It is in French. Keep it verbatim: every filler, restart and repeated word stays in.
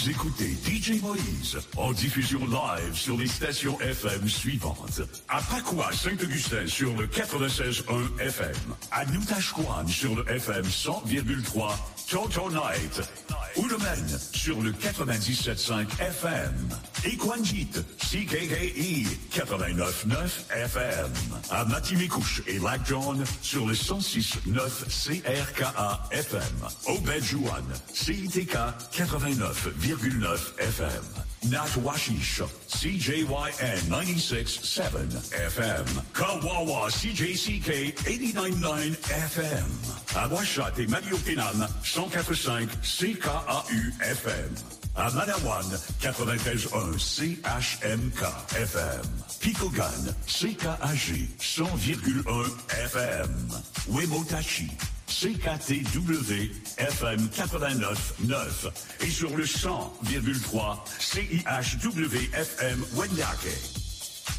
Vous écoutez D J Moïse en diffusion live sur les stations F M suivantes. À Pacoua, Saint-Augustin sur le quatre-vingt-seize virgule un F M. À Noutachouane sur le F M cent virgule trois Toto Night. Oulemène sur le quatre-vingt-dix-sept virgule cinq F M. Equanjit, C K K E quatre-vingt-neuf virgule neuf F M. À Matimikouche et Lac-John sur le cent six virgule neuf C R K A F M. Obed-Jouane, C I T K quatre-vingt-neuf virgule neuf F M. Natwashish, C J Y N quatre-vingt-six virgule sept F M. Kawawa, C J C K quatre-vingt-neuf virgule neuf F M. À Ouachat et Maniokinam, cent quatre virgule cinq C K A U F M. À Manawan, quatre-vingt-treize virgule un C H M K F M. Pikogan, C K A G, cent virgule un F M. Wemotachi, C K T W F M quatre-vingt-neuf virgule neuf et sur le cent virgule trois C I H W F M Wendake.